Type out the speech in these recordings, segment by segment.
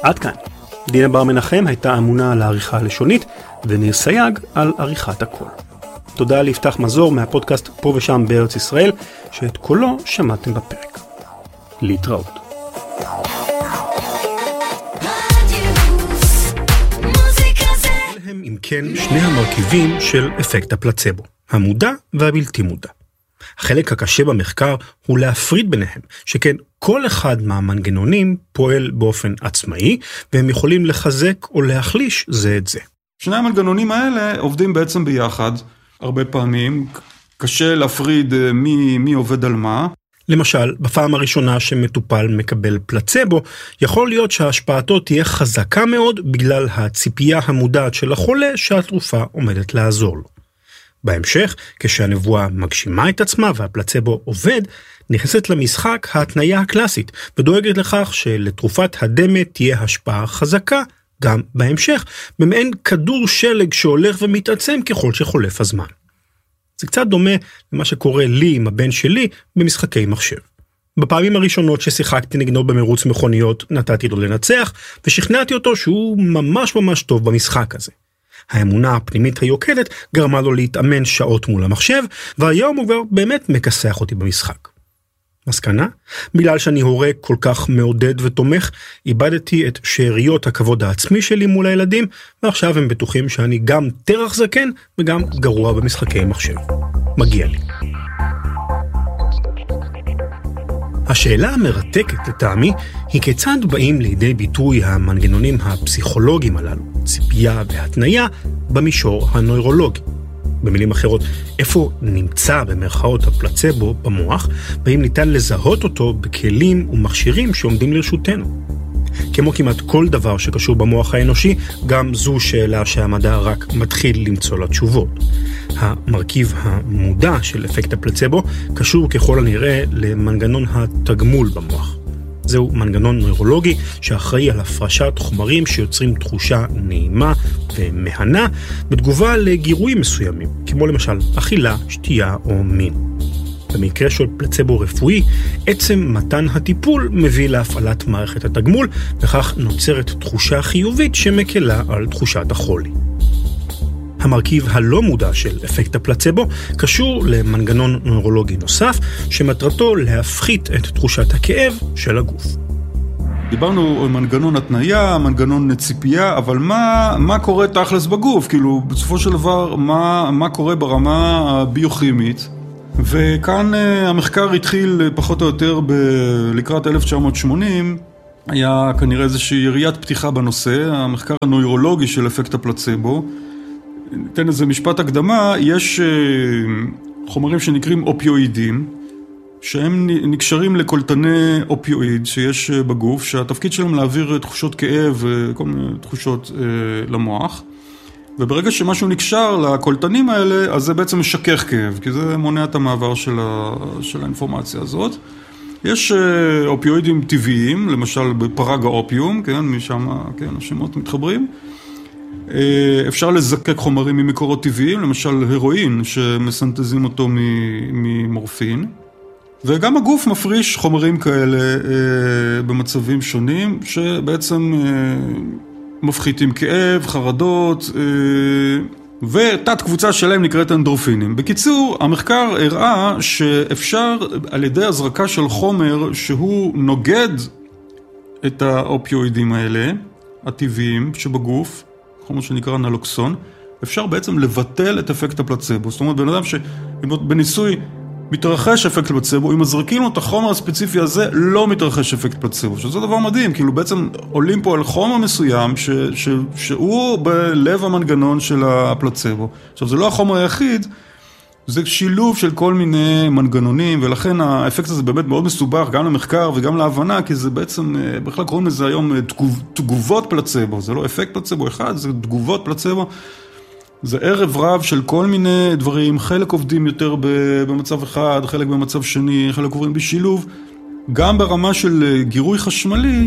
עד כאן. דינה בר מנחם הייתה אמונה על העריכה הלשונית, וניר סייג על עריכת הקול. תודה ליפתח מזור מהפודקאסט פה ושם בארץ ישראל, שאת קולו שמעתם בפרק. להתראות. הם אם כן שני המרכיבים של אפקט הפלצבו, המודע והבלתי מודע. החלק הקשה במחקר הוא להפריד ביניהם, שכן כל אחד מהמנגנונים פועל באופן עצמאי, והם יכולים לחזק או להחליש זה את זה. שני המנגנונים האלה עובדים בעצם ביחד, הרבה פעמים, קשה להפריד מי עובד על מה. למשל, בפעם הראשונה שמטופל מקבל פלצבו, יכול להיות שההשפעתו תהיה חזקה מאוד בגלל הציפייה המודעת של החולה שהתרופה עומדת לעזור לו. בהמשך, כשהנבואה מגשימה את עצמה והפלצבו עובד, נכנסת למשחק ההתניה הקלאסית, ודואגת לכך שלתרופת הדמה תהיה השפעה חזקה גם בהמשך, במעין כדור שלג שהולך ומתעצם ככל שחולף הזמן. זה קצת דומה למה שקורה לי עם הבן שלי במשחקי מחשב. בפעמים הראשונות ששיחקתי נגדו במרוץ מכוניות, נתתי לו לנצח, ושכנעתי אותו שהוא ממש ממש טוב במשחק הזה. האמונה הפנימית היוקדת גרמה לו להתאמן שעות מול המחשב, והיום הוא כבר באמת מכסח אותי במשחק. מסקנה? בגלל שאני הורה כל כך מעודד ותומך, איבדתי את שאריות הכבוד העצמי שלי מול הילדים, ועכשיו הם בטוחים שאני גם תרח זקן וגם גרוע במשחקי מחשב. מגיע לי. השאלה המרתקת לטעמי היא כיצד באים לידי ביטוי המנגנונים הפסיכולוגיים הללו, ציפייה והתניה, במישור הנוירולוגי. במילים אחרות, איפה נמצא במרכאות הפלצבו במוח, והאם ניתן לזהות אותו בכלים ומכשירים שעומדים לרשותנו. כמו כמעט כל דבר שקשור במוח האנושי, גם זו שאלה שהמדע רק מתחיל למצוא לה תשובות. המרכיב המודע של אפקט הפלצבו קשור ככל הנראה למנגנון התגמול במוח. זהו מנגנון נוירולוגי שאחראי על הפרשת חומרים שיוצרים תחושה נעימה ומהנה בתגובה לגירויים מסוימים, כמו למשל אכילה, שתייה או מין. במקרה של פלצבו רפואי, עצם מתן הטיפול מביא להפעלת מערכת התגמול, וכך נוצרת תחושה חיובית שמקלה על תחושת החולי. המרכיב הלא מודע של אפקט הפלצבו קשור למנגנון נוירולוגי נוסף, שמטרתו להפחית את תחושת הכאב של הגוף. דיברנו על מנגנון התניה, מנגנון ציפייה, אבל מה קורה תכלס בגוף? כאילו, בסופו של דבר, מה קורה ברמה הביוכימית? וכאן המחקר התחיל פחות או יותר לקראת 1980, היה כנראה איזושהי יריית פתיחה בנושא, המחקר הנוירולוגי של אפקט הפלצבו. ניתן איזה משפט הקדמה, יש חומרים שנקראים אופיואידים, שהם נקשרים לקולטני אופיואיד שיש בגוף, שהתפקיד שלהם להעביר תחושות כאב וכל מיני תחושות למוח. וברגע שמשהו נקשר לקולטנים האלה, אז זה בעצם משכך כאב, כי זה מונע את המעבר של האינפורמציה הזאת. יש אופיואידים טבעיים, למשל בפרג האופיום, כן, משם, כן, השמות מתחברים. אפשר לזקק חומרים ממקורות טבעיים, למשל הרואין, שמסנטזים אותו ממורפין. וגם הגוף מפריש חומרים כאלה במצבים שונים, שבעצם מפחיתים כאב, חרדות, ותת קבוצה שלהם נקראת אנדורפינים. בקיצור, המחקר הראה שאפשר על ידי הזרקה של חומר שהוא נוגד את האופיואידים האלה, הטבעיים שבגוף, חומר שנקרא נלוקסון, אפשר בעצם לבטל את אפקט הפלצבו. זאת אומרת, בן אדם שבניסוי מתרחש אפקט פלצבו, אם מזרקים לו את החומר הספציפי הזה, לא מתרחש אפקט פלצבו. שזה דבר מדהים, כאילו בעצם עולים פה על חומר מסוים שהוא בלב המנגנון של הפלצבו. עכשיו, זה לא החומר היחיד, זה שילוב של כל מיני מנגנונים, ולכן האפקט הזה באמת מאוד מסובך, גם למחקר וגם להבנה, כי זה בעצם, בכלל קוראים לזה היום תגובות פלצבו. זה לא אפקט פלצבו אחד, זה תגובות פלצבו. זה ערב רב של כל מיני דברים, חלק עובדים יותר במצב אחד, חלק במצב שני, חלק עוברים בשילוב. גם ברמה של גירוי חשמלי,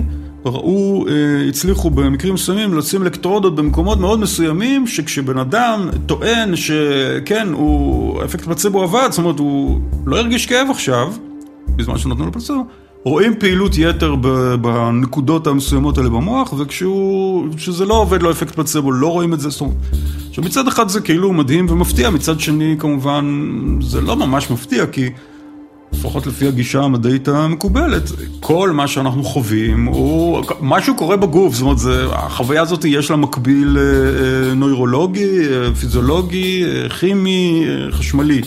הצליחו במקרים מסוימים לשים אלקטרודות במקומות מאוד מסוימים, שכשבן אדם טוען שכן, אפקט פלצבו עבד, זאת אומרת, הוא לא הרגיש כאב עכשיו, בזמן שנתנו לו פלצבו, רואים פעילות יתר בנקודות המסוימות האלה במוח, וכשזה לא עובד לו אפקט פלצבו, לא רואים את זה. עכשיו מצד אחד זה כאילו מדהים ומפתיע, מצד שני כמובן זה לא ממש מפתיע, כי לפחות לפי הגישה המדעית המקובלת, כל מה שאנחנו חווים, משהו קורה בגוף, זאת אומרת, החוויה הזאת יש לה מקביל נוירולוגי, פיזיולוגי, כימי, חשמלי.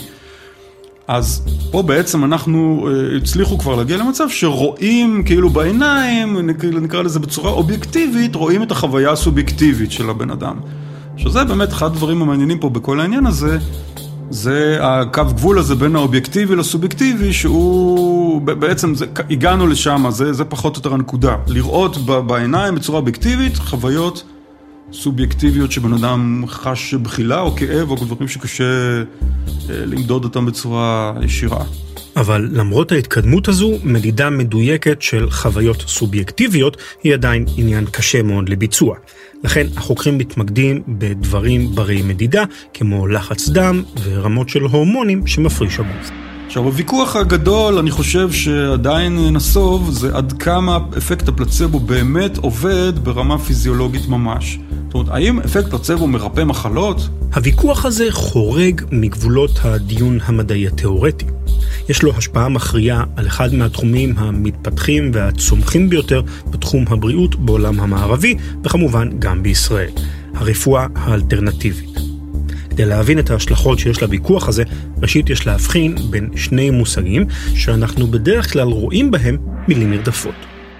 אז פה בעצם אנחנו הצליחו כבר להגיע למצב שרואים כאילו בעיניים, נקרא לזה בצורה אובייקטיבית, רואים את החוויה הסובייקטיבית של הבן אדם. שזה באמת אחד הדברים המעניינים פה בכל העניין הזה, זה הקו גבול הזה בין האובייקטיבי לסובייקטיבי, שהוא בעצם, הגענו לשם, זה פחות או יותר הנקודה. לראות בעיניים בצורה אובייקטיבית, חוויות סובייקטיביות שבן אדם חש בחילה או כאב, או דברים שקשה למדוד אותם בצורה ישירה. אבל למרות ההתקדמות הזו, מדידה מדויקת של חוויות סובייקטיביות היא עדיין עניין קשה מאוד לביצוע. לכן החוקרים מתמקדים בדברים ברי מדידה, כמו לחץ דם ורמות של הורמונים שמפריש הגוף. עכשיו, הוויכוח הגדול, אני חושב שעדיין נסוב, זה עד כמה אפקט הפלצבו באמת עובד ברמה פיזיולוגית ממש. זאת אומרת, האם אפקט פלצבו מרפא מחלות? הוויכוח הזה חורג מגבולות הדיון המדעי התיאורטי. יש לו השפעה מכריעה על אחד מהתחומים המתפתחים והצומחים ביותר בתחום הבריאות בעולם המערבי, וכמובן גם בישראל, הרפואה האלטרנטיבית. כדי להבין את ההשלכות שיש לוויכוח הזה, ראשית יש להבחין בין שני מושגים שאנחנו בדרך כלל רואים בהם מילים נרדפות.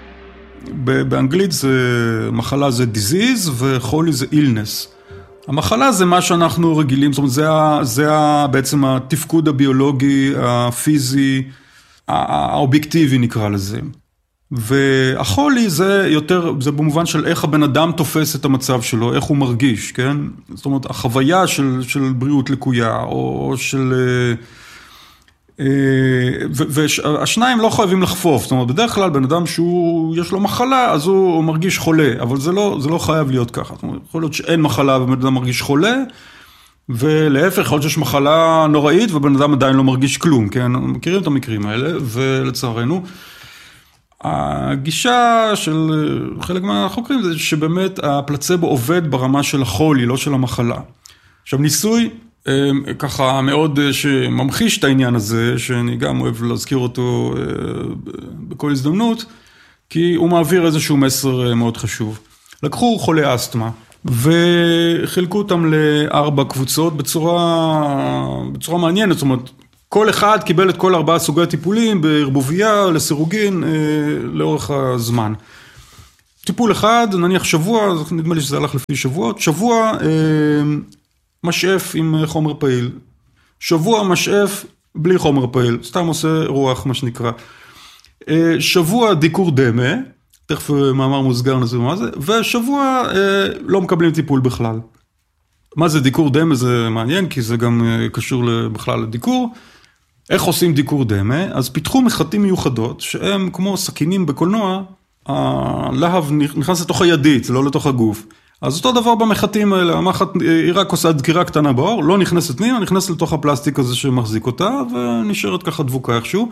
באנגלית מחלה זה disease וחולי זה illness. המחלה זה מה שאנחנו רגילים, זאת אומרת, זה בעצם התפקוד הביולוגי, הפיזי, האובייקטיבי נקרא לזה. והחולי זה יותר, זה במובן של איך הבן אדם תופס את המצב שלו, איך הוא מרגיש, כן? זאת אומרת, החוויה של בריאות לקויה, או של... והשניים לא חייבים לחפוף, זאת אומרת, בדרך כלל בן אדם שיש לו מחלה, אז הוא מרגיש חולה, אבל זה לא חייב להיות ככה. זאת אומרת, יכול להיות שאין מחלה ובן אדם מרגיש חולה, ולהפך, יכול להיות שיש מחלה נוראית ובן אדם עדיין לא מרגיש כלום, כן? מכירים את המקרים האלה, ולצערנו, הגישה של חלק מהחוקרים זה שבאמת הפלצבו עובד ברמה של החולי, לא של המחלה. עכשיו ניסוי ככה מאוד שממחיש את העניין הזה, שאני גם אוהב להזכיר אותו בכל הזדמנות, כי הוא מעביר איזשהו מסר מאוד חשוב. לקחו חולי אסתמה וחילקו אותם ל4 קבוצות בצורה מעניינת, זאת אומרת, כל אחד קיבל את כל 4 סוגי טיפולים בערבוביה, לסירוגין, לאורך הזמן. טיפול אחד, נניח שבוע, נדמה לי שזה הלך לפי שבועות, שבוע משאף עם חומר פעיל, שבוע משאף בלי חומר פעיל, סתם עושה רוח מה שנקרא, שבוע דיקור דמה, תכף מאמר מוסגר נזה מה זה, ושבוע לא מקבלים טיפול בכלל. מה זה דיקור דמה? זה מעניין, כי זה גם קשור בכלל לדיקור. איך עושים דיקור דמה? אז פיתחו מחטים מיוחדות, שהם כמו סכינים בקולנוע, הלהב נכנס לתוך הידית, לא לתוך הגוף. אז אותו דבר במחטים האלה, המחט היא רק עושה דקירה קטנה באור, לא נכנסת פנימה, נכנסת לתוך הפלסטיק הזה שמחזיק אותה, ונשארת ככה דבוקה איכשהו.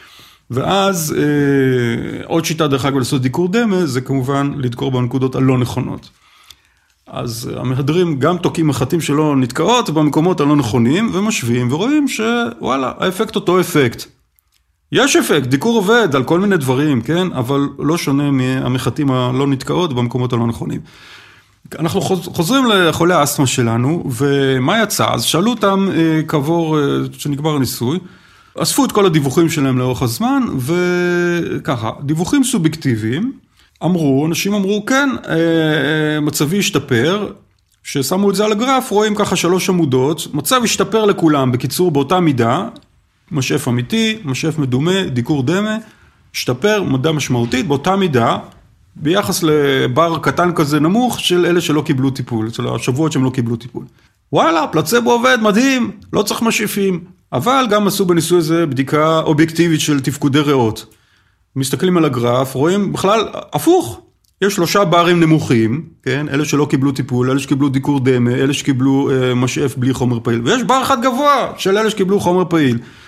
ואז עוד שיטה דרך אגב לעשות דיקור דמה, זה כמובן לדקור בנקודות הלא נכונות. אז המהדרים גם תוקעים מחטים שלא נתקעות במקומות הלא נכונים, ומשווים ורואים שוואלה, האפקט אותו אפקט. יש אפקט, דיקור עובד על כל מיני דברים, כן? אבל לא שונה מהמחטים הלא נתקעות במקומות הלא נכונים. אנחנו חוזרים לחולי האסתמה שלנו, ומה יצא? אז שאלו אותם כעבור שנגמר הניסוי, אספו את כל הדיווחים שלהם לאורך הזמן, וככה, דיווחים סובייקטיביים, אנשים אמרו, כן, מצבי השתפר, ששמו את זה על הגרף, רואים ככה 3 עמודות, מצב השתפר לכולם, בקיצור באותה מידה, משאף אמיתי, משאף מדומה, דיקור דמה, השתפר, מדע משמעותית, באותה מידה, ביחס לבר קטן כזה נמוך, של אלה שלא קיבלו טיפול, של השבועות שהם לא קיבלו טיפול. וואלה, פלצבו עובד, מדהים, לא צריך משאפים, אבל גם עשו בניסוי הזה בדיקה אובייקטיבית של תפקודי ריאות. מסתכלים על הגרף, רואים בכלל הפוך, יש 3 ברים נמוכים, כן? אלה שלא קיבלו טיפול, אלה שקיבלו דיקור דמה, אלה שקיבלו משאף בלי חומר פעיל, ויש בר אחד גבוה של אלה שקיבלו חומר פעיל.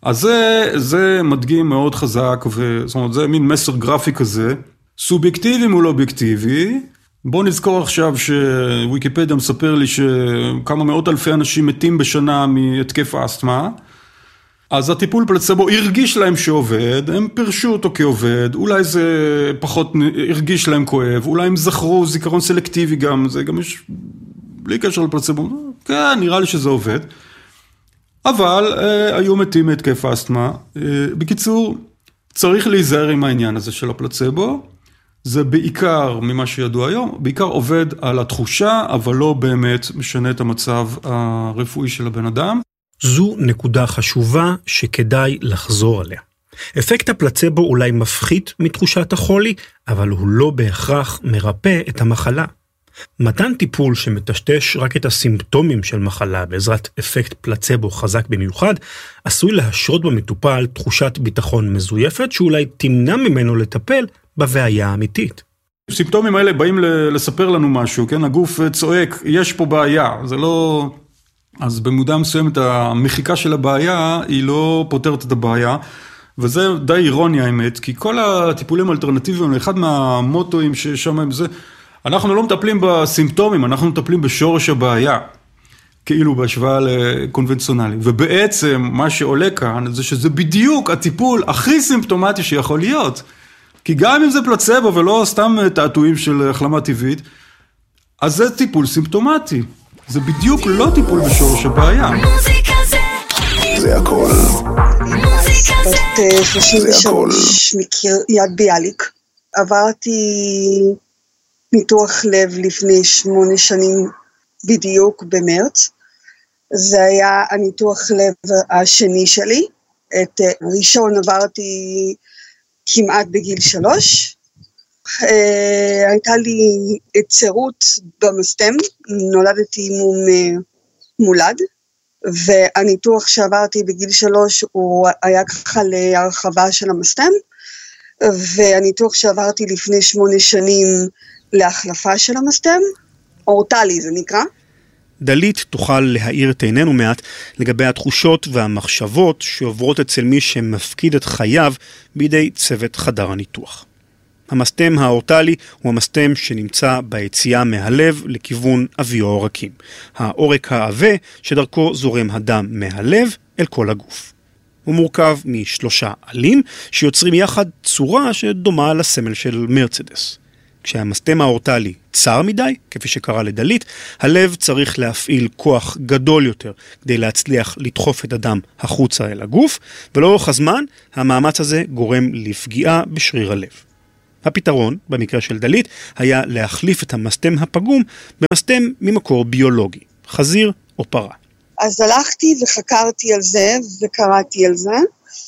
אז זה מדגים מאוד חזק, זאת אומרת, זה מין מסר גרפי כזה, סובייקטיבי מול אובייקטיבי. בוא נזכור עכשיו שוויקיפדיה מספר לי שכמה מאות אלפי אנשים מתים בשנה מהתקף האסתמה, אז הטיפול פלצבו הרגיש להם שעובד, הם פרשו אותו כעובד, אולי זה פחות הרגיש להם כואב, אולי הם זכרו זיכרון סלקטיבי גם, זה גם יש, בלי קשר לפלצבו, כן, נראה לי שזה עובד, אבל היו מתים מהתקף האסתמה. בקיצור, צריך להיזהר עם העניין הזה של הפלצבו, זה בעיקר, ממה שידוע היום, בעיקר עובד על התחושה, אבל לא באמת משנה את המצב הרפואי של הבן אדם. זו נקודה חשובה שכדאי לחזור עליה. אפקט הפלצבו אולי מפחית מתחושת החולי, אבל הוא לא בהכרח מרפא את המחלה. מתן טיפול שמטשטש רק את הסימפטומים של מחלה בעזרת אפקט פלצבו חזק במיוחד, עשוי להשרות במטופל תחושת ביטחון מזויפת שאולי תמנע ממנו לטפל בבעיה האמיתית. הסימפטומים האלה באים לספר לנו משהו, כן? הגוף צועק, יש פה בעיה, זה לא... אז במודע מסוים את המחיקה של הבעיה, היא לא פותרת את הבעיה, וזה די אירוני האמת, כי כל הטיפולים האלטרנטיביים, אחד מהמוטואים ששם הם זה, אנחנו לא מטפלים בסימפטומים, אנחנו מטפלים בשורש הבעיה, כאילו בהשוואה לקונבנציונלי, ובעצם מה שעולה כאן, זה שזה בדיוק הטיפול הכי סימפטומטי שיכול להיות, כי גם אם זה פלצבו ולא סתם תעתועים של החלמה טבעית, אז זה טיפול סימפטומטי. זה בדיוק לא טיפול בשורש הבעיה. זה הכל. בת 33 מקריית ביאליק. עברתי ניתוח לב לפני 8 שנים בדיוק במרץ. זה היה הניתוח לב השני שלי. את הראשון עברתי כמעט בגיל 3. הייתה לי יצירות במסתם, נולדתי מולד, והניתוח שעברתי בגיל 3 הוא היה ככה להרחבה של המסתם, והניתוח שעברתי לפני 8 שנים להחלפה של המסתם, אורטלי זה נקרא. דלית תוכל להאיר את עינינו מעט לגבי התחושות והמחשבות שעוברות אצל מי שמפקיד את חייו בידי צוות חדר הניתוח. המסתם האורטלי הוא המסתם שנמצא ביציאה מהלב לכיוון אוויר העורקים. העורק העבה שדרכו זורם הדם מהלב אל כל הגוף. הוא מורכב מ3 עלים שיוצרים יחד צורה שדומה לסמל של מרצדס. כשהמסתם האורטלי צר מדי, כפי שקרה לדלית, הלב צריך להפעיל כוח גדול יותר כדי להצליח לדחוף את הדם החוצה אל הגוף, ולאורך הזמן המאמץ הזה גורם לפגיעה בשריר הלב. הפתרון, במקרה של דלית, היה להחליף את המסתם הפגום במסתם ממקור ביולוגי, חזיר או פרה. אז הלכתי וחקרתי על זה וקראתי על זה,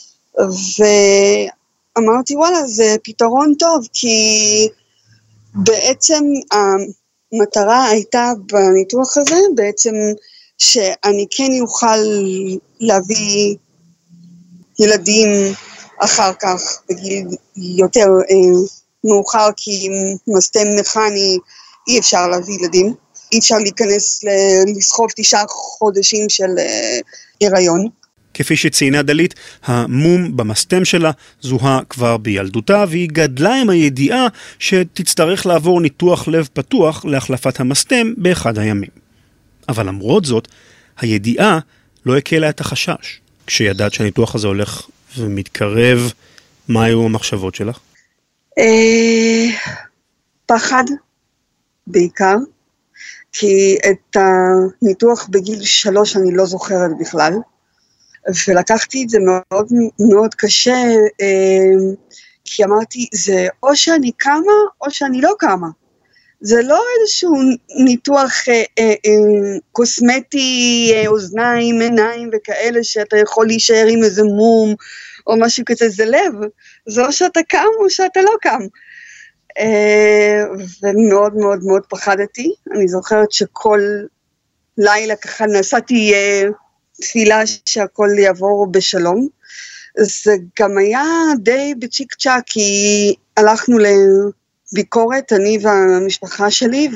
ואמרתי וואלה זה פתרון טוב, כי בעצם המטרה הייתה בניתוח הזה, בעצם שאני כן יוכל להביא ילדים אחר כך בגיל יותר מאוחר, כי מסתם מכני אי אפשר להביא ילדים, אי אפשר להיכנס לסחוב 9 חודשים של היריון. כפי שציינה דלית, המום במסתם שלה זוהה כבר בילדותה, והיא גדלה עם הידיעה שתצטרך לעבור ניתוח לב פתוח להחלפת המסתם באחד הימים. אבל למרות זאת, הידיעה לא הקלה את החשש. כשידעת שהניתוח הזה הולך ומתקרב, מה היו המחשבות שלך? פחד, בעיקר, כי את הניתוח בגיל 3 אני לא זוכרת בכלל, ולקחתי את זה מאוד מאוד קשה, כי אמרתי, זה או שאני קמה או שאני לא קמה. זה לא איזשהו ניתוח קוסמטי, אוזניים, עיניים וכאלה, שאתה יכול להישאר עם איזה מום או משהו כזה, זה לב. זה או שאתה קם או שאתה לא קם. ומאוד מאוד מאוד פחדתי. אני זוכרת שכל לילה ככה נסעתי תפילה שהכל יעבור בשלום. זה גם היה די בצ'יק צ'ק, כי הלכנו לביקורת, אני והמשפחה שלי,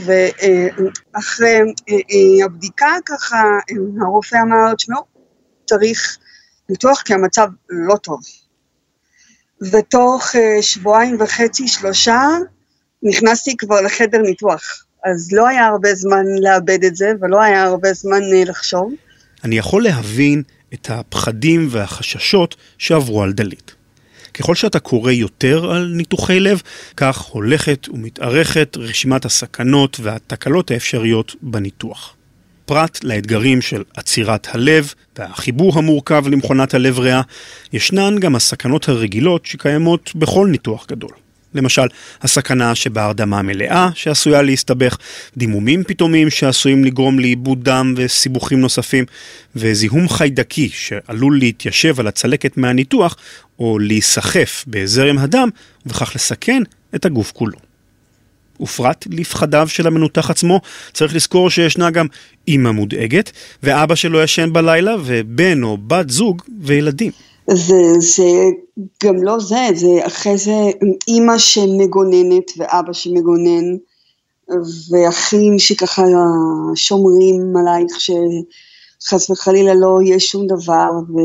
ואחרי הבדיקה ככה, הרופא אמר, תשמעו, צריך ניתוח כי המצב לא טוב. ותוך 2.5-3 נכנסתי כבר לחדר ניתוח, אז לא היה הרבה זמן לאבד את זה, ולא היה הרבה זמן לחשוב. אני יכול להבין את הפחדים והחששות שעברו על דלית. ככל שאתה קורא יותר על ניתוחי לב, כך הולכת ומתארכת רשימת הסכנות והתקלות האפשריות בניתוח. פרט לאתגרים של עצירת הלב והחיבור המורכב למכונת הלב ריאה, ישנן גם הסכנות הרגילות שקיימות בכל ניתוח גדול. למשל, הסכנה שבהרדמה מלאה שעשויה להסתבך, דימומים פתאומיים שעשויים לגרום לאיבוד דם וסיבוכים נוספים, וזיהום חיידקי שעלול להתיישב על הצלקת מהניתוח, או להיסחף בזרם הדם, וכך לסכן את הגוף כולו. ופרט לפחדיו של המנותח עצמו, צריך לזכור שישנה גם אמא מודאגת, ואבא שלו ישן בלילה, ובן או בת זוג וילדים. זה גם לא זה אחרי זה אמא שמגוננת ואבא שמגונן, ואחים שככה שומרים עלייך שחס וחלילה לא יהיה שום דבר,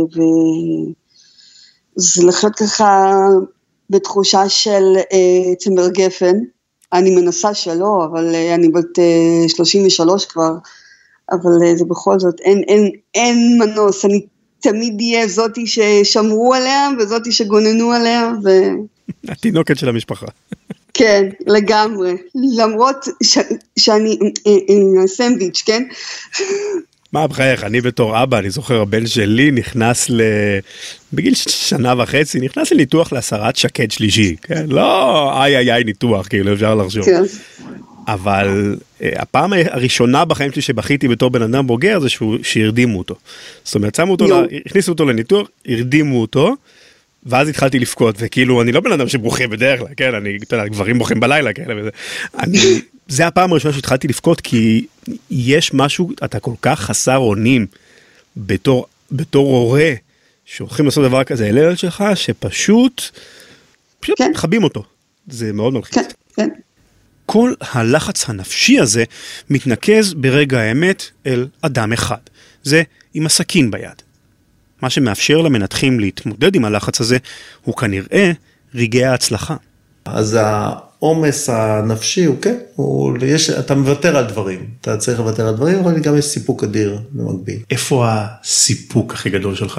וזה לחיות ככה בתחושה של צמר גפן. אני מנסה שלא, אבל אני בת 33 כבר, אבל זה בכל זאת, אין מנוס, אני תמיד יהיה זאתי ששמרו עליה, וזאתי שגוננו עליה, התינוקת של המשפחה. כן, לגמרי, למרות שאני סנדוויץ', כן? מה בחייך, אני בתור אבא, אני זוכר, הבן שלי נכנס בגיל 1.5 שנה, נכנס לניתוח להסרת שקד שלישי, כן? לא, איי ניתוח, כאילו אפשר לחשוב. כן. אבל הפעם הראשונה בחיים שלי שבכיתי בתור בן אדם בוגר, זה שהרדימו אותו. זאת אומרת, הכניסו אותו לניתוח, הרדימו אותו, ואז התחלתי לפקוד, וכאילו, אני לא בן אדם שבוכה בדרך כלל, כן? גברים בוכים בלילה, כן? זה הפעם הראשונה שהתחלתי לפקוד, כי יש משהו, אתה כל כך חסר אונים, בתור הורה, שהולכים לעשות דבר כזה, הילד שלך, שפשוט חבים אותו. זה מאוד מלחיץ. כן. כל הלחץ הנפשי הזה מתנקז ברגע האמת אל אדם אחד. זה עם הסכין ביד. מה שמאפשר למנתחים להתמודד עם הלחץ הזה, הוא כנראה רגעי ההצלחה. אז העומס הנפשי הוא כן, אתה מוותר על דברים. אתה צריך לוותר על דברים, אבל גם יש סיפוק אדיר במקביל. איפה הסיפוק הכי גדול שלך?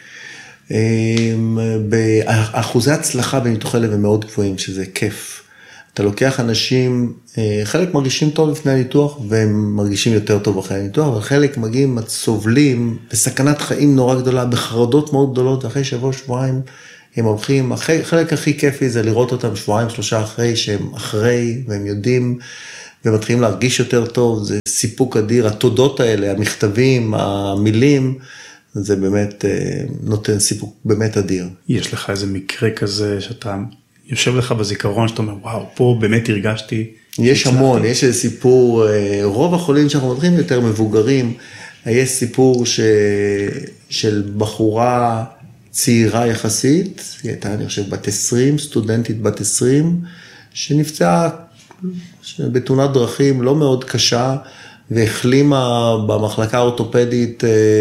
באחוזי הצלחה בניתוחי לב הם מאוד גבוהים, שזה כיף. אתה לוקח אנשים, חלק מרגישים טוב לפני הניתוח, והם מרגישים יותר טוב אחרי הניתוח, אבל חלק מגיעים, סובלים, בסכנת חיים נורא גדולה, בחרדות מאוד גדולות, ואחרי שבוע-שבועיים הם הולכים, החלק הכי כיפי זה לראות אותם 2-3 אחרי, שהם אחרי, והם יודעים, ומתחילים להרגיש יותר טוב, זה סיפוק אדיר, התודות האלה, המכתבים, המילים, זה באמת נותן סיפוק באמת אדיר. יש לך איזה מקרה כזה שאתה יושב לך בזיכרון, שאתה אומר, וואו, פה באמת הרגשתי. יש המון, יש איזה סיפור, רוב החולים שאנחנו מדברים יותר מבוגרים, יש סיפור של בחורה צעירה יחסית, היא הייתה, אני חושב, בת 20, סטודנטית בת 20, שנפצעה בתאונת דרכים לא מאוד קשה, והחלימה במחלקה האורתופדית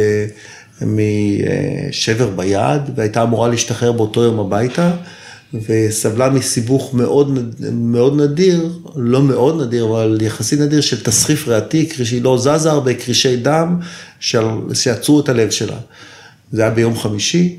משבר ביד, והייתה אמורה להשתחרר באותו יום הביתה, וסבלה מסיבוך מאוד, מאוד נדיר, לא מאוד נדיר, אבל יחסית נדיר של תסחיף ריאתי, שהיא לא זזה הרבה, קרישי דם, שיצרו את הלב שלה. זה היה ביום חמישי,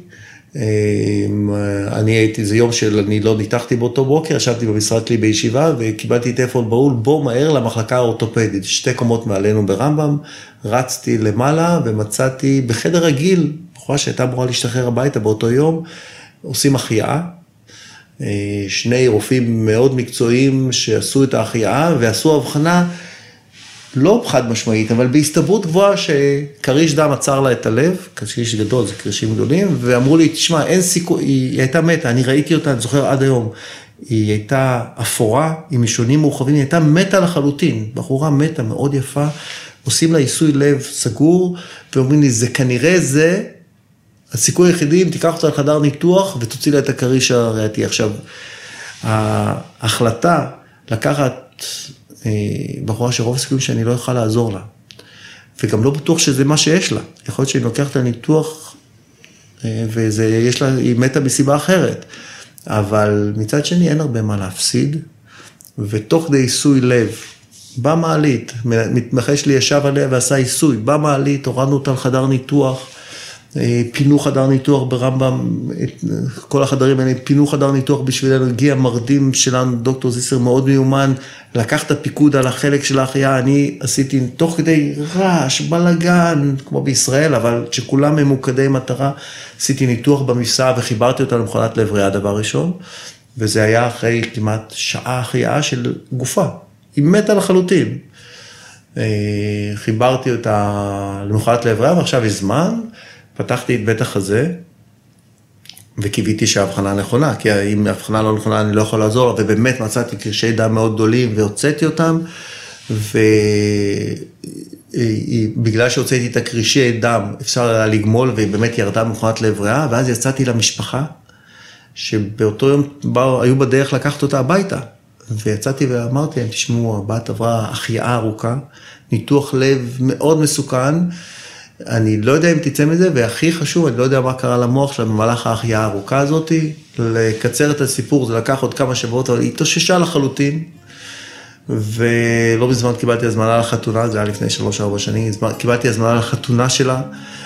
זה יום שאני לא ניתחתי באותו בוקר, ישבתי במשרד שלי בישיבה, וקיבלתי טלפון בהול, בוא מהר למחלקה האורתופדית, 2 קומות מעלינו ברמב"ם, רצתי למעלה, ומצאתי בחדר רגיל, בחורה שהייתה אמורה להשתחרר הביתה באותו יום, עושים החייאה, 2 רופאים מאוד מקצועיים שעשו את ההחייאה, ועשו הבחנה, לא חד משמעית, אבל בהסתברות גבוהה שקריש דם עצר לה את הלב, קריש גדול, זה קרישים גדולים, ואמרו לי, תשמע, אין סיכוי, היא הייתה מתה, אני ראיתי אותה, אני זוכר עד היום, היא הייתה אפורה, עם משונים מורחבים, היא הייתה מתה לחלוטין, בחורה מתה מאוד יפה, עושים לה עיסוי לב סגור, ואומרים לי, זה כנראה זה, הסיכוי היחידי, אם תיקח אותה לחדר ניתוח, ותוציא לה את הקריש הריאתי. עכשיו, ההחלטה לקחת בחורה שרוב הסיכויים שאני לא אוכל לעזור לה, וגם לא בטוח שזה מה שיש לה. יכול להיות שאני לוקח את הניתוח, היא מתה מסיבה אחרת. אבל מצד שני אין הרבה מה להפסיד, ותוך כדי עיסוי לב, במעלית, מתמחה שלי ישב עליה ועשה עיסוי, במעלית, הורדנו אותה לחדר ניתוח, פינו חדר ניתוח ברמב"ם, כל החדרים האלה, פינו חדר ניתוח בשבילנו, הגיע מרדים שלנו, דוקטור זיסר מאוד מיומן, לקח את הפיקוד על החלק של ההחייאה, אני עשיתי תוך כדי רעש, בלגן, כמו בישראל, אבל שכולם ממוקדי מטרה, עשיתי ניתוח במפסע וחיברתי אותה למכונת לב ריאה דבר ראשון, וזה היה אחרי כמעט שעה החייאה של גופה, היא מתה לחלוטין. חיברתי אותה למכונת לב ריאה, ועכשיו יש זמן, פתחתי את בית החזה, וקיוויתי שההבחנה נכונה, כי אם ההבחנה לא נכונה אני לא יכול לעזור, ובאמת מצאתי קרשי דם מאוד גדולים, והוצאתי אותם, ובגלל שהוצאתי את הקרשי דם, אפשר היה לגמול, והיא באמת ירדה במכונת לב ריאה, ואז יצאתי למשפחה, שבאותו יום היו בדרך לקחת אותה הביתה, ויצאתי ואמרתי להם, תשמעו, הבת עברה החייאה ארוכה, ניתוח לב מאוד מסוכן, אני לא יודע אם תצא מזה, והכי חשוב, אני לא יודע מה קרה למוח שלה במהלך ההחייאה הארוכה הזאת, לקצר את הסיפור, זה לקח עוד כמה שבועות, אבל היא התאוששה לחלוטין, ולא בזמן קיבלתי הזמנה לחתונה, זה היה לפני 3-4 שנים, קיבלתי הזמנה לחתונה שלה,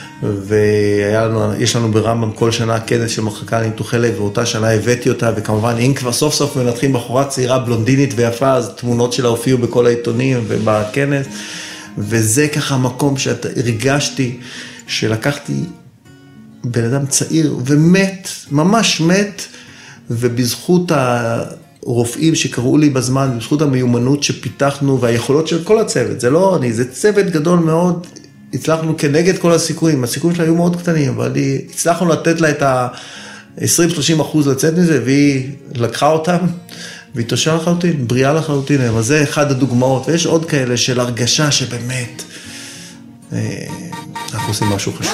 ויש לנו ברמב"ם כל שנה כנס של מחלקה לניתוחי לב, ואותה שנה הבאתי אותה, וכמובן אם כבר סוף סוף מנתחים בחורה צעירה בלונדינית ויפה, אז תמונות שלה הופיעו בכל העיתונים ובכנס, וזה ככה המקום שהרגשתי שלקחתי בן אדם צעיר ומת, ממש מת, ובזכות הרופאים שקראו לי בזמן, בזכות המיומנות שפיתחנו והיכולות של כל הצוות, זה לא אני, זה צוות גדול מאוד, הצלחנו כנגד כל הסיכויים, הסיכויים שלה היו מאוד קטנים, אבל הצלחנו לתת לה את ה-20-30% לצאת מזה, והיא לקחה אותם, והיא תושעה לחלוטין, בריאה לחלוטין, אבל זה אחד הדוגמאות, ויש עוד כאלה של הרגשה שבאמת אנחנו עושים משהו חשוב.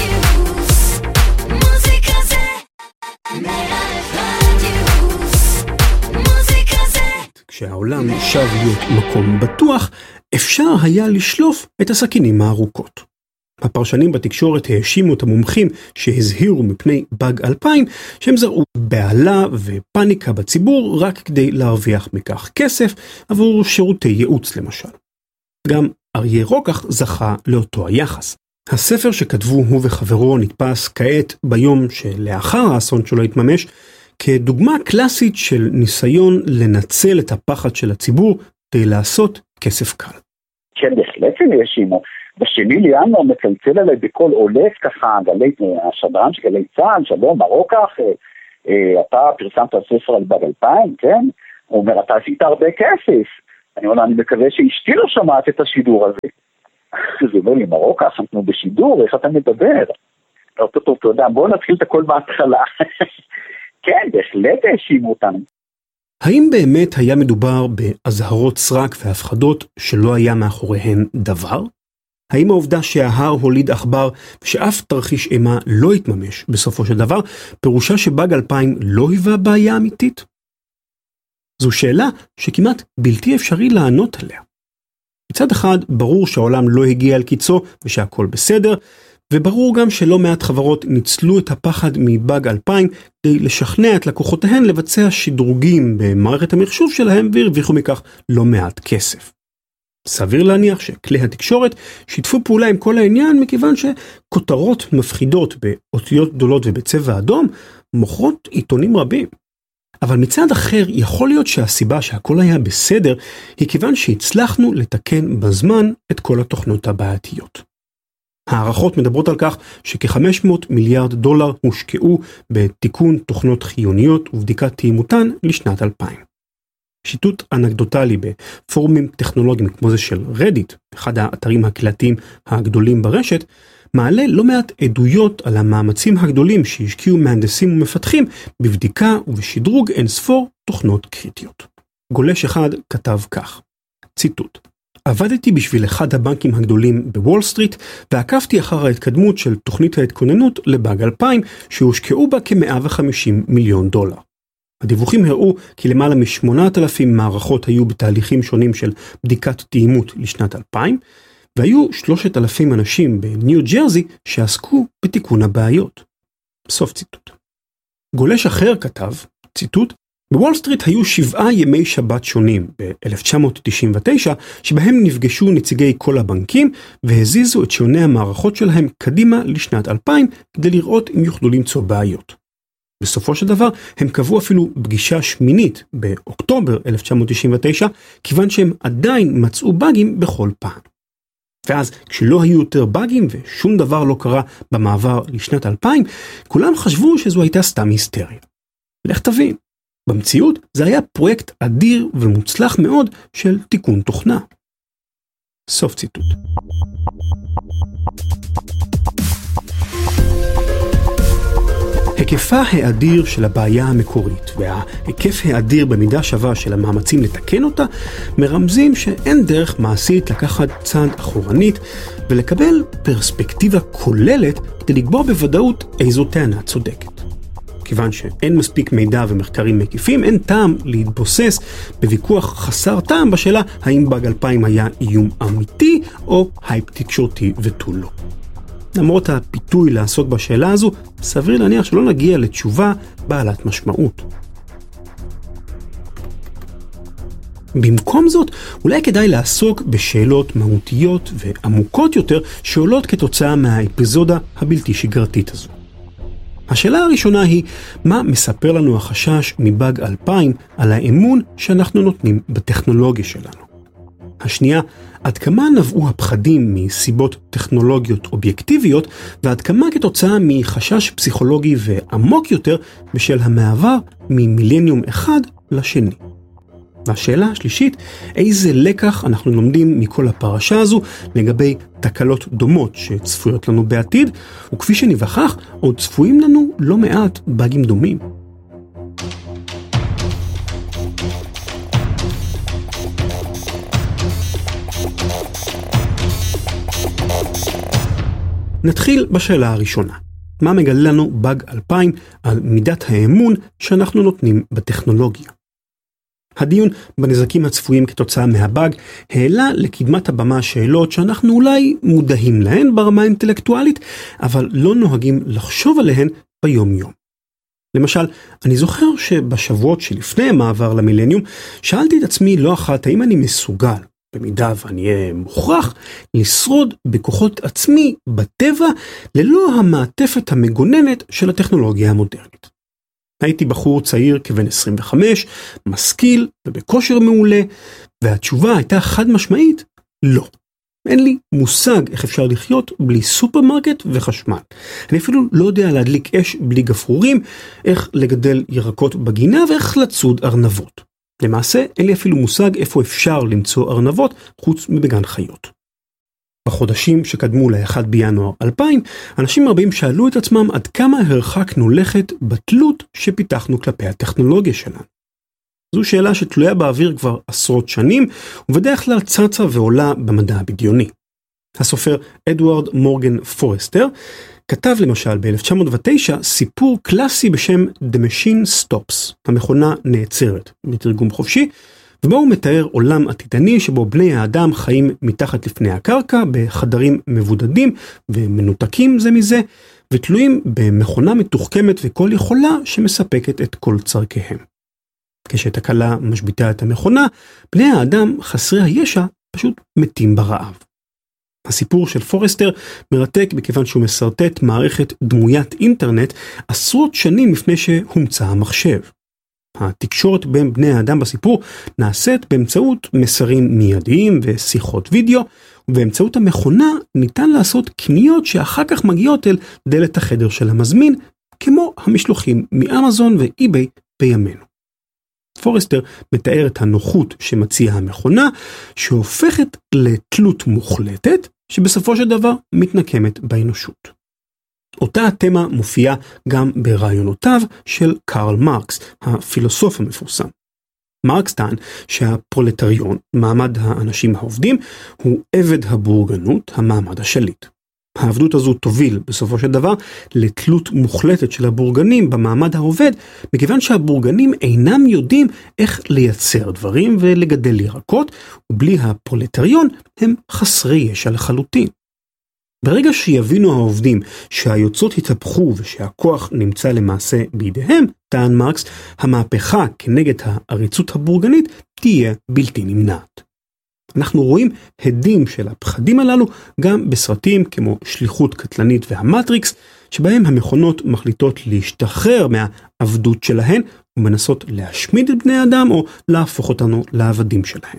כשהעולם שב להיות מקום בטוח, אפשר היה לשלוף את הסכינים הארוכות. הפרשנים בתקשורת האשימו את המומחים שהזהירו מפני באג 2000, שהם זרעו בעלה ופניקה בציבור רק כדי להרוויח מכך כסף עבור שירותי ייעוץ למשל. גם אריה רוקח זכה לאותו היחס. הספר שכתבו הוא וחברו נתפס כעת ביום שלאחר האסון שלו התממש, כדוגמה קלאסית של ניסיון לנצל את הפחד של הציבור כדי לעשות כסף קל. כן, בהחלט הם האשימו. בשני לינואר מצלצל עליי בכל עולף ככה, השדרן של גלי צה"ל, שלום, רוקח, אתה פרסמת ספר על באג 2000, כן? הוא אומר, אתה עשית הרבה כסף. אני אומר, אני מקווה שאשתי לא שמעת את השידור הזה. זה אומר לי, רוקח, אנחנו בשידור, איך אתה מדבר? טוב, תודה, בואו נתחיל את הכל בהתחלה. כן, בהחלט האשימו אותנו. האם באמת היה מדובר בהזהרות סרק והפחדות שלא היה מאחוריהן דבר? האם העובדה שההר הוליד עכבר ושאף תרחיש אימה לא התממש בסופו של דבר, פירושה שבאג 2000 לא היווה בעיה אמיתית? זו שאלה שכמעט בלתי אפשרי לענות עליה. מצד אחד ברור שהעולם לא הגיע אל קיצו ושהכל בסדר, וברור גם שלא מעט חברות ניצלו את הפחד מבאג 2000 כדי לשכנע את לקוחותיהן לבצע שדרוגים במערכת המחשוב שלהם והרוויחו מכך לא מעט כסף. סביר להניח שכלי התקשורת שיתפו פעולה עם כל העניין מכיוון שכותרות מפחידות באותיות גדולות ובצבע אדום מוכרות עיתונים רבים. אבל מצד אחר יכול להיות שהסיבה שהכל היה בסדר היא כיוון שהצלחנו לתקן בזמן את כל התוכנות הבעייתיות. הערכות מדברות על כך שכ$500 מיליארד הושקעו בתיקון תוכנות חיוניות ובדיקת תאימותן לשנת 2000. שיטוט אנקדוטלי בפורומים טכנולוגיים כמו זה של רדיט, אחד האתרים הקהילתיים הגדולים ברשת, מעלה לא מעט עדויות על המאמצים הגדולים שהשקיעו מהנדסים ומפתחים בבדיקה ובשדרוג אינספור תוכנות קריטיות. גולש אחד כתב כך, ציטוט: עבדתי בשביל אחד הבנקים הגדולים בוול סטריט, ועקבתי אחר ההתקדמות של תוכנית ההתכוננות לבאג 2000, שהושקעו בה כ$150 מיליון. הדיווחים הראו כי למעלה מ8,000 מערכות היו בתהליכים שונים של בדיקת תאימות לשנת 2000, והיו 3,000 אנשים בניו ג'רזי שעסקו בתיקון הבעיות. סוף ציטוט. גולש אחר כתב, ציטוט, בוול סטריט היו 7 ימי שבת שונים ב-1999, שבהם נפגשו נציגי כל הבנקים והזיזו את שעוני המערכות שלהם קדימה לשנת 2000 כדי לראות אם יוכלו למצוא בעיות. בסופו של דבר הם קבעו אפילו פגישה שמינית באוקטובר 1999, כיוון שהם עדיין מצאו באגים בכל פעם. ואז כשלא היו יותר באגים ושום דבר לא קרה במעבר לשנת 2000, כולם חשבו שזו הייתה סתם היסטריה. לך תבין. במציאות זה היה פרויקט אדיר ומוצלח מאוד של תיקון תוכנה. סוף ציטוט. היקפה האדיר של הבעיה המקורית וההיקף האדיר במידה שווה של המאמצים לתקן אותה מרמזים שאין דרך מעשית לקחת צעד אחורנית ולקבל פרספקטיבה כוללת כדי לקבוע בוודאות איזו טענה צודקת. כיוון שאין מספיק מידע ומחקרים מקיפים, אין טעם להתבוסס בוויכוח חסר טעם בשאלה האם באג 2000 היה איום אמיתי או הייפ תקשורתי ותו לא. למרות הפיתוי לעסוק בשאלה הזו, סביר להניח שלא נגיע לתשובה בעלת משמעות. במקום זאת, אולי כדאי לעסוק בשאלות מהותיות ועמוקות יותר שעולות כתוצאה מהאפיזודה הבלתי שגרתית הזו. השאלה הראשונה היא, מה מספר לנו החשש מבאג 2000 על האמון שאנחנו נותנים בטכנולוגיה שלנו? השנייה, עד כמה נבעו הפחדים מסיבות טכנולוגיות אובייקטיביות, ועד כמה כתוצאה מחשש פסיכולוגי ועמוק יותר בשל המעבר ממילניום אחד לשני. והשאלה השלישית, איזה לקח אנחנו לומדים מכל הפרשה הזו לגבי תקלות דומות שצפויות לנו בעתיד, וכפי שנבחך, עוד צפויים לנו לא מעט באגים דומים. נתחיל בשאלה הראשונה. מה מגלה לנו באג 2000 על מידת האמון שאנחנו נותנים בטכנולוגיה? הדיון בנזקים הצפויים כתוצאה מהבאג העלה לקדמת הבמה שאלות שאנחנו אולי מודעים להן ברמה האינטלקטואלית, אבל לא נוהגים לחשוב עליהן ביום יום. למשל, אני זוכר שבשבועות שלפני המעבר למילניום, שאלתי את עצמי לא אחת האם אני מסוגל, במידה ואני אהיה מוכרח, לשרוד בכוחות עצמי בטבע ללא המעטפת המגוננת של הטכנולוגיה המודרנית. הייתי בחור צעיר כבן 25, משכיל ובכושר מעולה, והתשובה הייתה חד משמעית, לא. אין לי מושג איך אפשר לחיות בלי סופרמרקט וחשמל. אני אפילו לא יודע להדליק אש בלי גפרורים, איך לגדל ירקות בגינה ואיך לצוד ארנבות. למעשה, אין לי אפילו מושג איפה אפשר למצוא ארנבות חוץ מבגן חיות. בחודשים שקדמו ל-1 בינואר 2000, אנשים רבים שאלו את עצמם עד כמה הרחקנו לכת בתלות שפיתחנו כלפי הטכנולוגיה שלנו. זו שאלה שתלויה באוויר כבר עשרות שנים, ובדרך כלל צצה ועולה במדע הבדיוני. הסופר אדוארד מורגן פורסטר כתב למשל ב-1909 סיפור קלאסי בשם The Machine Stops, המכונה נעצרת, בתרגום חופשי, ובו הוא מתאר עולם עתידני שבו בני האדם חיים מתחת לפני הקרקע בחדרים מבודדים ומנותקים זה מזה, ותלויים במכונה מתוחכמת וכל יכולה שמספקת את כל צרכיהם. כשתקלה משביתה את המכונה, בני האדם חסרי הישע פשוט מתים ברעב. הסיפור של פורסטר מרתק בכיוון שהוא מסרטט מערכת דמוית אינטרנט עשרות שנים לפני שהומצא המחשב. התקשורת בין בני האדם בסיפור נעשית באמצעות מסרים מיידיים ושיחות וידאו, ובאמצעות המכונה ניתן לעשות קניות שאחר כך מגיעות אל דלת החדר של המזמין, כמו המשלוחים מאמזון ואיביי בימינו. פורסטר מתאר את הנוחות שמציעה המכונה, שהופכת לתלות מוחלטת, שבסופו של דבר מתנקמת באנושות. אותה התמה מופיעה גם ברעיונותיו של קרל מרקס, הפילוסוף המפורסם. מרקס טען שהפרולטריון, מעמד האנשים העובדים, הוא עבד הבורגנות, המעמד השליט. העבדות הזו תוביל בסופו של דבר לתלות מוחלטת של הבורגנים במעמד העובד, מכיוון שהבורגנים אינם יודעים איך לייצר דברים ולגדל ירקות, ובלי הפרולטריון הם חסרי ישע לחלוטין. ברגע שיבינו העובדים שהיוצרות התהפכו ושהכוח נמצא למעשה בידיהם, טען מרקס, המהפכה כנגד העריצות הבורגנית תהיה בלתי נמנעת. אנחנו רואים הדים של הפחדים הללו גם בסרטים כמו שליחות קטלנית והמטריקס, שבהם המכונות מחליטות להשתחרר מהעבדות שלהן ומנסות להשמיד את בני האדם או להפוך אותנו לעבדים שלהן.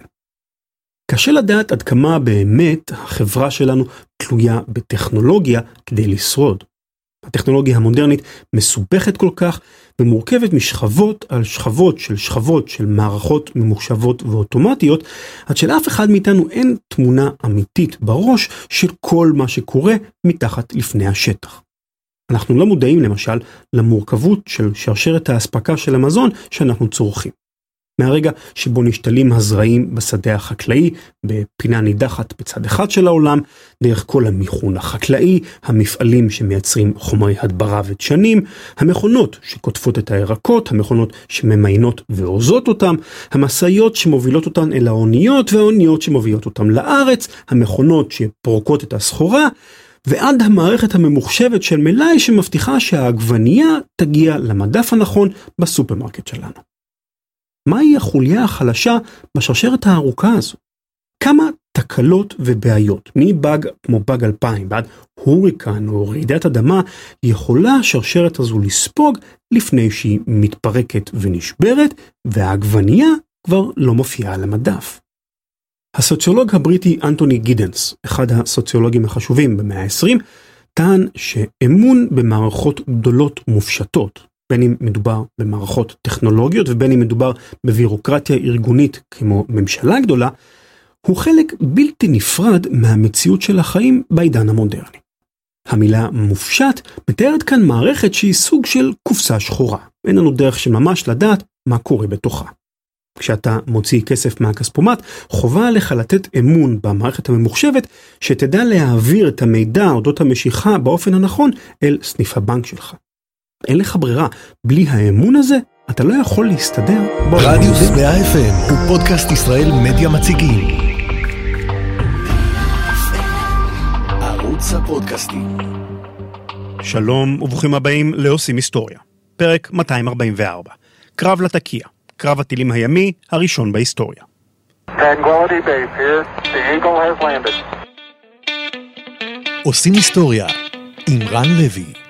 קשה לדעת עד כמה באמת החברה שלנו תלויה בטכנולוגיה כדי לשרוד. הטכנולוגיה המודרנית מסובכת כל כך ומורכבת משכבות על שכבות של מערכות ממוחשבות ואוטומטיות, עד שלאף אחד מאיתנו אין תמונה אמיתית בראש של כל מה שקורה מתחת לפני השטח. אנחנו לא מודעים למשל למורכבות של שרשרת האספקה של המזון שאנחנו צורכים. מהרגע שבו נשתלים הזרעים בשדה החקלאי, בפינה נידחת בצד אחד של העולם, דרך כל המיכון החקלאי, המפעלים שמייצרים חומרי הדברה ודשנים, המכונות שקוטפות את הירקות, המכונות שממיינות ואורזות אותם, המשאיות שמובילות אותן אל האוניות והאוניות שמובילות אותן לארץ, המכונות שפורקות את הסחורה, ועד המערכת הממוחשבת של מלאי שמבטיחה שהעגבנייה תגיע למדף הנכון בסופרמרקט שלנו. מהי החוליה החלשה בשרשרת הארוכה הזו? כמה תקלות ובעיות, מבאג כמו באג 2000 ועד הוריקן או רעידת אדמה, יכולה השרשרת הזו לספוג לפני שהיא מתפרקת ונשברת, והעגבנייה כבר לא מופיעה על המדף. הסוציולוג הבריטי אנטוני גידנס, אחד הסוציולוגים החשובים במאה ה-20, טען שאמון במערכות גדולות ומופשטות, בין אם מדובר במערכות טכנולוגיות ובין אם מדובר בבירוקרטיה ארגונית כמו ממשלה גדולה, הוא חלק בלתי נפרד מהמציאות של החיים בעידן המודרני. המילה מופשט מתארת כאן מערכת שהיא סוג של קופסה שחורה. אין לנו דרך של ממש לדעת מה קורה בתוכה. כשאתה מוציא כסף מהכספומט, חובה עליך לתת אמון במערכת הממוחשבת שתדע להעביר את המידע אודות המשיכה באופן הנכון אל סניף הבנק שלך. אין לך ברירה, בלי האמון הזה אתה לא יכול להסתדר. רדיוס 100 FM הוא פודקאסט ישראל מדיה מציגים. ערוץ הפודקאסטים. שלום וברוכים הבאים לעושים היסטוריה. פרק 244. קרב לתקיע. קרב הטילים הימי הראשון בהיסטוריה. Tranquility Base here. The Eagle has landed. עושים היסטוריה עם רן לוי.